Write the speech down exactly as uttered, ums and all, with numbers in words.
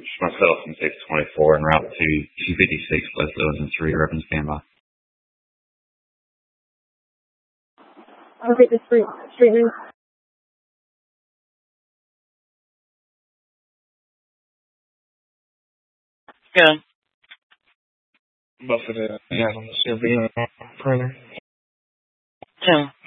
myself in six twenty-four en route to two fifty-six, West Lewis and three, Reverend standby. I'll read the street, street news. Yeah. Both of the, yeah, on the surveillance printer. Two.